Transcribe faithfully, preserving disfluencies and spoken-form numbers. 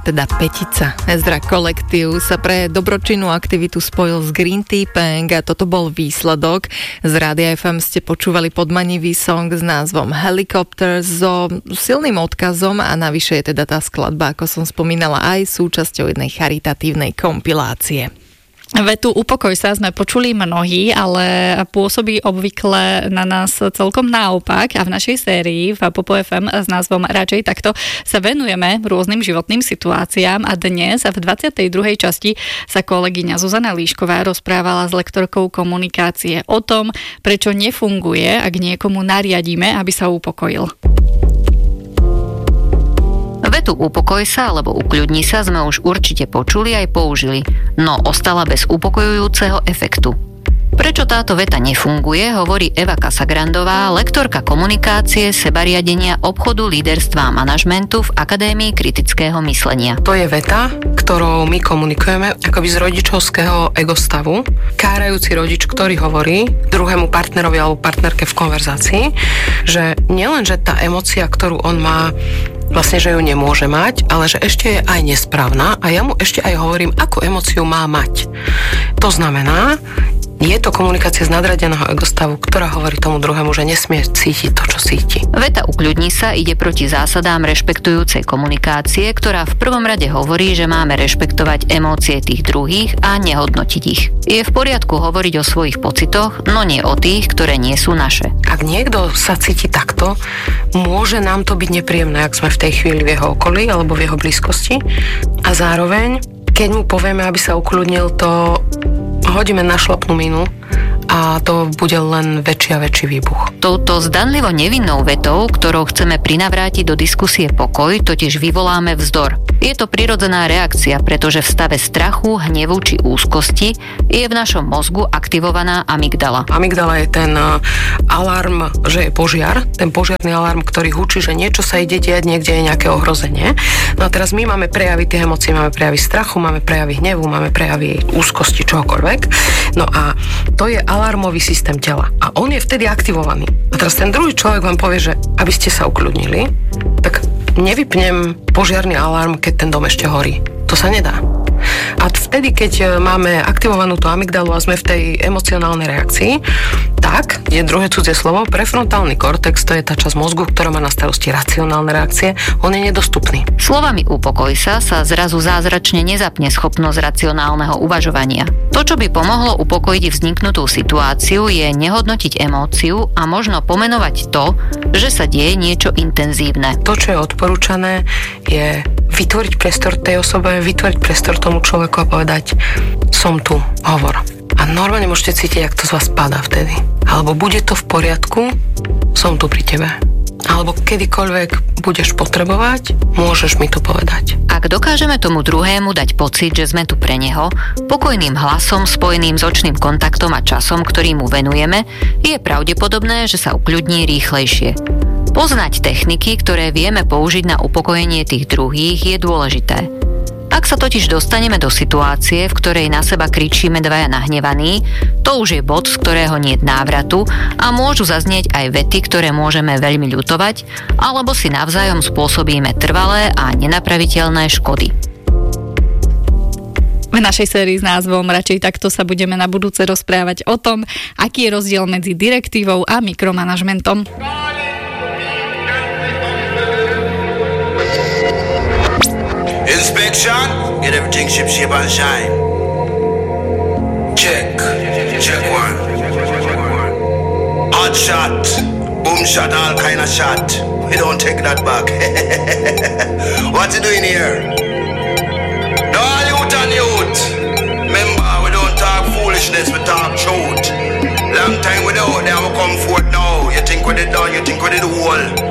teda Petica. Ezra Kolektív sa pre dobročinnú aktivitu spojil s Green Tea Peng a toto bol výsledok. Z Rádia ef em ste počúvali podmanivý song s názvom Helicopter so silným odkazom a navyše je teda tá skladba, ako som spomínala, aj súčasťou jednej charitatívnej kompilácie. Vetu upokoj sa sme počuli mnohí, ale pôsobí obvykle na nás celkom naopak a v našej sérii v Popo ef em s názvom Radšej takto sa venujeme rôznym životným situáciám a dnes v dvadsiatej druhej časti sa kolegyňa Zuzana Líšková rozprávala s lektorkou komunikácie o tom, prečo nefunguje, ak niekomu nariadíme, aby sa upokojil. Vetu upokoj sa alebo ukľudni sa sme už určite počuli aj použili, no ostala bez upokojujúceho efektu. Prečo táto veta nefunguje, hovorí Eva Casagrandová, lektorka komunikácie, sebariadenia, obchodu, líderstva a manažmentu v Akadémii kritického myslenia. To je veta, ktorou my komunikujeme akoby z rodičovského egostavu. Kárajúci rodič, ktorý hovorí druhému partnerovi alebo partnerke v konverzácii, že nielen, že tá emócia, ktorú on má, vlastne, že ju nemôže mať, ale že ešte je aj nesprávna a ja mu ešte aj hovorím, akú emóciu má mať. To znamená, je to komunikácia z nadradeného egostavu, ktorá hovorí tomu druhému, že nesmie cítiť to, čo cíti. Veta ukľudni sa ide proti zásadám rešpektujúcej komunikácie, ktorá v prvom rade hovorí, že máme rešpektovať emócie tých druhých a nehodnotiť ich. Je v poriadku hovoriť o svojich pocitoch, no nie o tých, ktoré nie sú naše. Ak niekto sa cíti takto, môže nám to byť nepríjemné, ak sme v tej chvíli v jeho okolí alebo v jeho blízkosti. A zároveň, keď mu povieme, aby sa ukľudnil, to hodíme na šlapnú minu a to bude len väčší a väčší výbuch. Touto zdanlivo nevinnou vetou, ktorou chceme prinavrátiť do diskusie pokoj, totiž vyvoláme vzdor. Je to prirodzená reakcia, pretože v stave strachu, hnevu či úzkosti je v našom mozgu aktivovaná amygdala. Amygdala je ten alarm, že je požiar, ten požiarny alarm, ktorý hučí, že niečo sa ide diať, niekde je nejaké ohrozenie. No a teraz my máme prejavy tých emócií, máme prejavy strachu, máme prejavy hnevu, máme prejavy úzkosti, čohokoľvek. No a to je alarmový systém tela. A on je vtedy aktivovaný. A teraz ten druhý človek vám povie, že aby ste sa ukľudnili, tak nevypnem požiarny alarm, keď ten dom ešte horí. To sa nedá. A vtedy, keď máme aktivovanú tú amygdalu a sme v tej emocionálnej reakcii, tak je druhé cudzie slovo, prefrontálny kortex, to je tá časť mozgu, ktorá má na starosti racionálne reakcie, on je nedostupný. Slovami upokoj sa sa zrazu zázračne nezapne schopnosť racionálneho uvažovania. To, čo by pomohlo upokojiť vzniknutú situáciu, je nehodnotiť emóciu a možno pomenovať to, že sa deje niečo intenzívne. To, čo je odporúčané, je vytvoriť priestor tej osobe, vytvoriť priestor tomu človeku a povedať, som tu, hovor. A normálne môžete cítiť, jak to z vás padá vtedy. Alebo bude to v poriadku, som tu pri tebe. Alebo kedykoľvek budeš potrebovať, môžeš mi to povedať. Ak dokážeme tomu druhému dať pocit, že sme tu pre neho, pokojným hlasom spojeným s očným kontaktom a časom, ktorý mu venujeme, je pravdepodobné, že sa ukľudní rýchlejšie. Poznať techniky, ktoré vieme použiť na upokojenie tých druhých, je dôležité. Ak sa totiž dostaneme do situácie, v ktorej na seba kričíme dvaja nahnevaní, to už je bod, z ktorého nie je návratu a môžu zaznieť aj vety, ktoré môžeme veľmi ľutovať, alebo si navzájom spôsobíme trvalé a nenapraviteľné škody. V našej sérii s názvom Radšej takto sa budeme na budúce rozprávať o tom, aký je rozdiel medzi direktívou a mikromanažmentom. Inspection, get everything ship shape and shine. Check, check one. Hot shot, boom shot, all kind of shot. We don't take that back. What you doing here? No, youth and youth. Remember, we don't talk foolishness, we talk truth. Long time without, they have come forth now. You think what they done, you think what they do all.